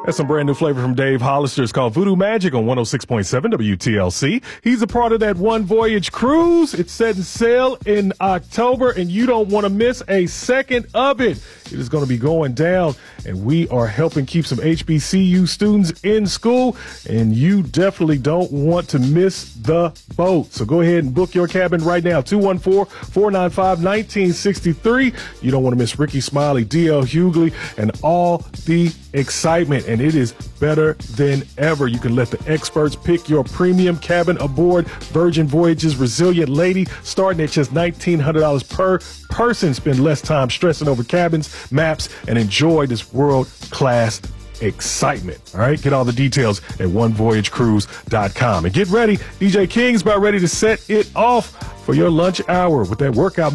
That's some brand new flavor from Dave Hollister. It's called Voodoo Magic on 106.7 WTLC. He's a part of that One Voyage cruise. It's setting sail in October, and you don't want to miss a second of it. It is going to be going down, and we are helping keep some HBCU students in school, and you definitely don't want to miss the boat. So go ahead and book your cabin right now, 214-495-1963. You don't want to miss Ricky Smiley, D.L. Hughley, and all the excitement, and it is better than ever. You can let the experts pick your premium cabin aboard Virgin Voyages Resilient Lady, starting at just $1,900 per person. Spend less time stressing over cabins, maps, and enjoy this world-class excitement. All right, get all the details at onevoyagecruise.com. And get ready, DJ King's about ready to set it off for your lunch hour with that workout